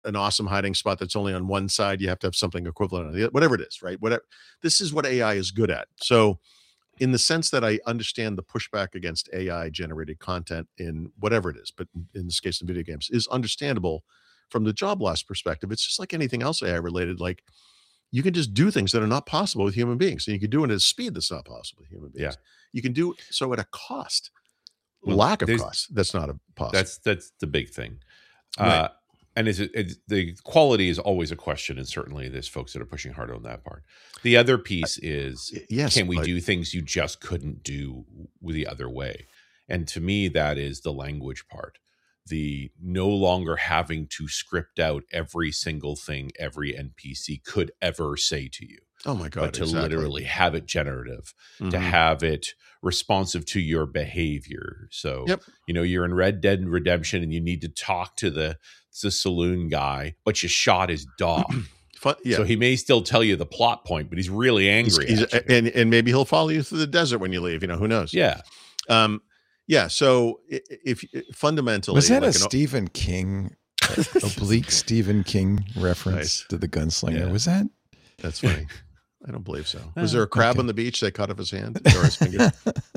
an awesome hiding spot that's only on one side. You have to have something equivalent on the other, whatever it is, right? Whatever. This is what AI is good at. So, in the sense that I understand the pushback against AI generated content in whatever it is, but in this case, in video games, is understandable from the job loss perspective. It's just like anything else AI related. Like you can just do things that are not possible with human beings, and you can do it at a speed that's not possible with human Yeah. beings. You can do so at a cost, Well, lack of cost. That's not a possible. That's the big thing. Right. And the quality is always a question, and certainly there's folks that are pushing hard on that part. The other piece is, Yes, can we but- do things you just couldn't do with the other way? And to me, that is the language part. The no longer having to script out every single thing every NPC could ever say to you. Oh my God. But to exactly. literally have it generative, to Mhm. have it responsive to your behavior. So, Yep. you know, you're in Red Dead Redemption and you need to talk to the saloon guy, but you shot his dog. Yeah. So he may still tell you the plot point, but he's really angry at you. And maybe he'll follow you through the desert when you leave. Who knows? Yeah. Yeah. So if fundamentally, Was that like a Stephen King, oblique Stephen King reference Nice. to the gunslinger? Yeah. Was that? That's funny. I don't believe so. Was there a crab on the beach that cut off his hand or his finger?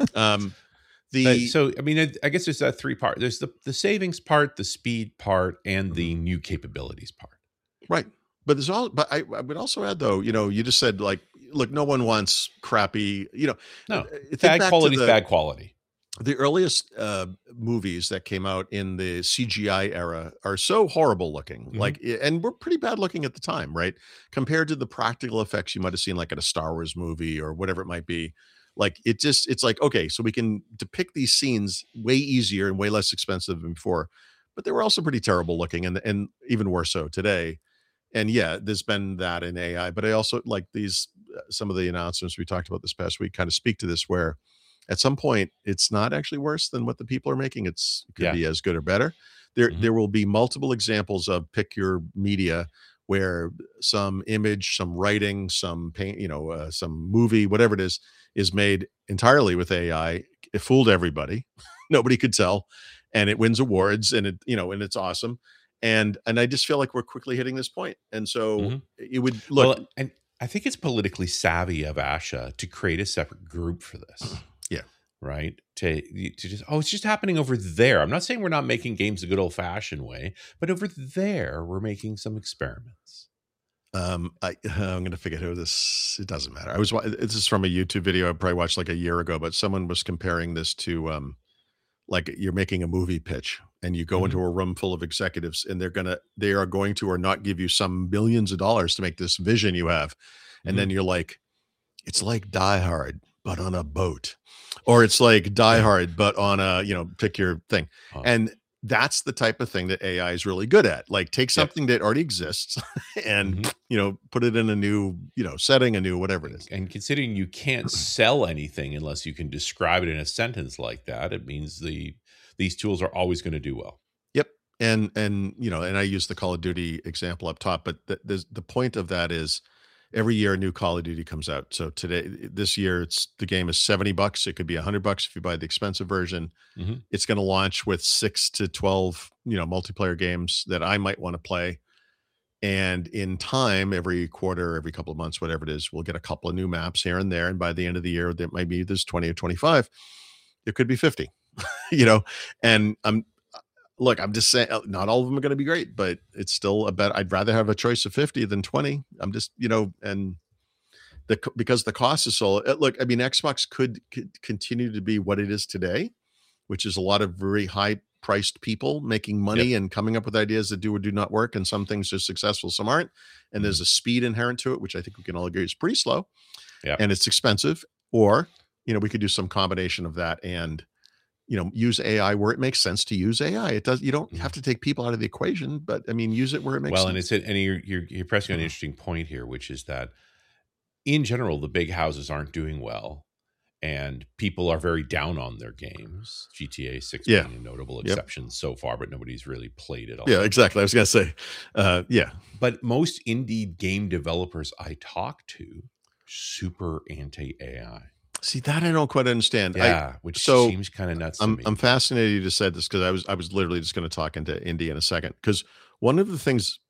So, I mean, I guess there's that three part. There's the savings part, the speed part, and the new capabilities part. Right. But there's all, but I would also add though, you just said like, look, no one wants crappy, No, think bad back to quality is bad quality. The earliest movies that came out in the CGI era are so horrible looking, and we're pretty bad looking at the time, right? Compared to the practical effects you might have seen like at a Star Wars movie or whatever it might be. Like it's like, okay, so we can depict these scenes way easier and way less expensive than before, but they were also pretty terrible looking and even worse so today. And yeah, there's been that in AI, but I also like these, some of the announcements we talked about this past week kind of speak to this, where at some point it's not actually worse than what the people are making. It could be as good or better. There will be multiple examples of pick your media where some image, some writing, some paint, some movie, whatever it is made entirely with AI. It fooled everybody. Nobody could tell. And it wins awards and and it's awesome. And I just feel like we're quickly hitting this point. And so it would look. Well, and I think it's politically savvy of Asha to create a separate group for this. Yeah. Right. To just, it's just happening over there. I'm not saying we're not making games the good old fashioned way, but over there, we're making some experiments. I'm going to forget who this, it doesn't matter. This is from a YouTube video I probably watched like a year ago, but someone was comparing this to, like you're making a movie pitch and you go into a room full of executives and they are going to or not give you some millions of dollars to make this vision you have. And then you're like, it's like Die Hard, but on a boat, or it's like Die Hard, but on a, pick your thing. And that's the type of thing that AI is really good at. Like take something that already exists and, put it in a new, setting, a new, whatever it is. And considering you can't sell anything unless you can describe it in a sentence like that, it means these tools are always going to do well. Yep. And I use the Call of Duty example up top, but the point of that is every year a new Call of Duty comes out. So this year the game is $70. It could be $100 if you buy the expensive version. It's going to launch with 6 to 12, multiplayer games that I might want to play. And in time, every quarter, every couple of months, whatever it is, we'll get a couple of new maps here and there. And by the end of the year, there might be there's 20 or 25. There could be 50, and I'm just saying not all of them are going to be great, but it's still a bet. I'd rather have a choice of 50 than 20. I'm just, and because the cost is so, Xbox could continue to be what it is today, which is a lot of very high priced people making money and coming up with ideas that do or do not work. And some things are successful, some aren't. And there's a speed inherent to it, which I think we can all agree is pretty slow and it's expensive. Or, we could do some combination of that and, use AI where it makes sense to use AI. You don't have to take people out of the equation, but use it where it makes sense. And you're pressing on an interesting point here, which is that in general, the big houses aren't doing well. And people are very down on their games. GTA 6 being a notable exception so far, but nobody's really played it all. Yeah, exactly. I was going to say, But most indie game developers I talk to, super anti-AI. See, that I don't quite understand. Which seems kind of nuts to me. I'm fascinated you just said this because I was literally just going to talk into indie in a second. Because one of the things